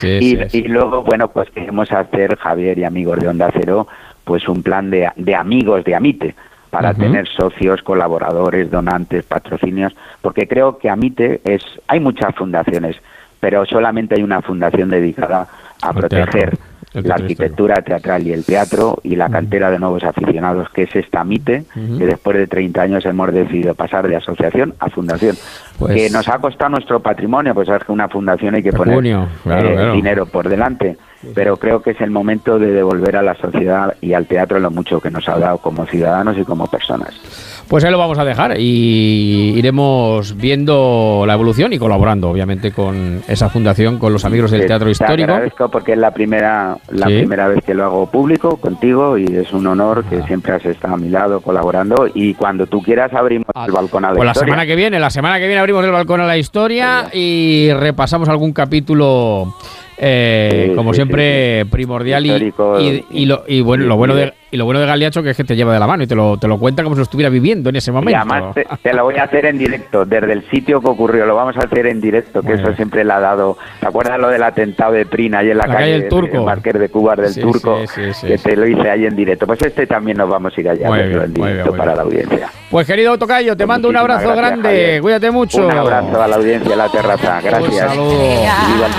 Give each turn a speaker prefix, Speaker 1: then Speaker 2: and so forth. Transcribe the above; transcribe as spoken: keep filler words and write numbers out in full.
Speaker 1: Sí,
Speaker 2: y,
Speaker 1: sí, sí.
Speaker 2: y luego, bueno, pues queremos hacer, Javier y amigos de Onda Cero, pues un plan de, de amigos de Amite, para
Speaker 1: Uh-huh.
Speaker 2: tener socios, colaboradores, donantes, patrocinios, porque creo que Amite es, hay muchas fundaciones, pero solamente hay una fundación dedicada a
Speaker 1: Al
Speaker 2: proteger
Speaker 1: teatro, el
Speaker 2: la
Speaker 1: teatro
Speaker 2: arquitectura teatral y el teatro y la cantera de nuevos aficionados, que es esta Amite,
Speaker 1: Uh-huh.
Speaker 2: que después de treinta años hemos decidido pasar de asociación a fundación,
Speaker 1: Pues-
Speaker 2: que nos ha costado nuestro patrimonio, pues sabes que una fundación hay que
Speaker 1: Pecunio,
Speaker 2: poner
Speaker 1: claro,
Speaker 2: eh,
Speaker 1: claro.
Speaker 2: dinero por delante, pero creo que es el momento de devolver a la sociedad y al teatro lo mucho que nos ha dado como ciudadanos y como personas.
Speaker 1: Pues ahí lo vamos a dejar y iremos viendo la evolución y colaborando, obviamente, con esa fundación, con los amigos del
Speaker 2: Te-
Speaker 1: Teatro
Speaker 2: te
Speaker 1: Histórico.
Speaker 2: agradezco porque es la primera la
Speaker 1: Sí.
Speaker 2: primera vez que lo hago público contigo y es un honor que
Speaker 1: Ah.
Speaker 2: siempre has estado a mi lado colaborando y cuando tú quieras abrimos el balcón a la
Speaker 1: Pues la
Speaker 2: historia.
Speaker 1: semana que viene, la semana que viene abrimos el balcón a la historia y repasamos algún capítulo, eh,
Speaker 2: Sí,
Speaker 1: como
Speaker 2: sí,
Speaker 1: siempre, primordial y,
Speaker 2: Histórico,
Speaker 1: y, y lo, y bueno,
Speaker 2: y-
Speaker 1: lo bueno
Speaker 2: y-
Speaker 1: de y lo bueno de Galiacho que es que te lleva de la mano y te lo, te lo cuenta como si lo estuviera viviendo en ese
Speaker 2: Y
Speaker 1: momento.
Speaker 2: además te, te lo voy a hacer en directo, desde el sitio que ocurrió, lo vamos a hacer en directo, que
Speaker 1: Muy
Speaker 2: eso
Speaker 1: bien.
Speaker 2: siempre le ha dado. ¿Te acuerdas lo del atentado de Prina ahí en la,
Speaker 1: La calle del Turco.
Speaker 2: el Marqués de Cubas del
Speaker 1: Sí,
Speaker 2: Turco?
Speaker 1: sí, sí, sí,
Speaker 2: que
Speaker 1: sí.
Speaker 2: te lo hice ahí en directo. Pues este también nos vamos a ir allá
Speaker 1: Muy
Speaker 2: a verlo
Speaker 1: bien,
Speaker 2: en
Speaker 1: muy bien,
Speaker 2: directo
Speaker 1: muy
Speaker 2: para
Speaker 1: bien.
Speaker 2: la audiencia.
Speaker 1: Pues querido Tocayo, te
Speaker 2: Pues
Speaker 1: mando un
Speaker 2: muchísimas
Speaker 1: abrazo
Speaker 2: gracias,
Speaker 1: grande,
Speaker 2: Javier.
Speaker 1: cuídate mucho.
Speaker 2: Un abrazo a la audiencia de La Terraza, gracias.
Speaker 1: Un saludo.
Speaker 2: Y viva el